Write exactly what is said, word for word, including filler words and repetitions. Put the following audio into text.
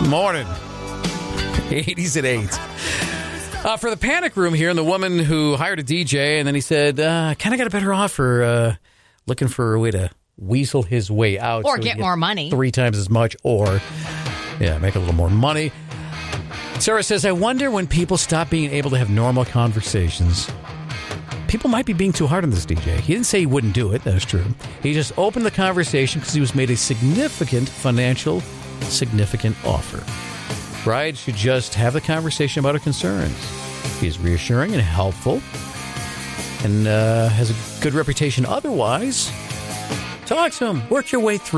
Morning. eighties at eight. Uh, for the panic room here, and the woman who hired a D J, and then he said, uh, kind of got a better offer, uh, looking for a way to weasel his way out. Or so get more money. Three times as much, or, yeah, make a little more money. Sarah says, I wonder when people stop being able to have normal conversations. People might be being too hard on this D J. He didn't say he wouldn't do it. That's true. He just opened the conversation because he was made a significant financial, significant offer. Bride should just have the conversation about her concerns. He's reassuring and helpful and uh, has a good reputation otherwise. Talk to him. Work your way through.